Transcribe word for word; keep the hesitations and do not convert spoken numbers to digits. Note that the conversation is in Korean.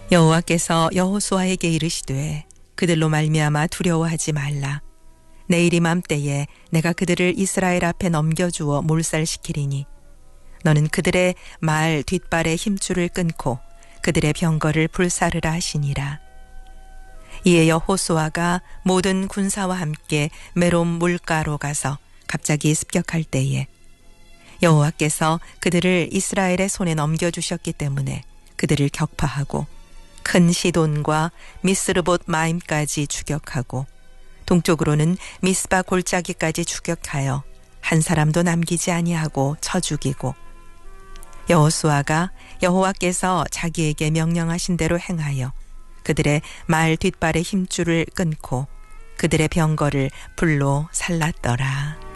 여호와께서 여호수아에게 이르시되 그들로 말미암아 두려워하지 말라. 내일 이맘때에 내가 그들을 이스라엘 앞에 넘겨주어 몰살시키리니 너는 그들의 말 뒷발의 힘줄을 끊고 그들의 병거를 불사르라 하시니라. 이에 여호수아가 모든 군사와 함께 메롬 물가로 가서 갑자기 습격할 때에 여호와께서 그들을 이스라엘의 손에 넘겨주셨기 때문에 그들을 격파하고 큰 시돈과 미스르봇 마임까지 추격하고 동쪽으로는 미스바 골짜기까지 추격하여 한 사람도 남기지 아니하고 쳐 죽이고 여호수아가 여호와께서 자기에게 명령하신 대로 행하여 그들의 말 뒷발의 힘줄을 끊고 그들의 병거를 불로 살랐더라.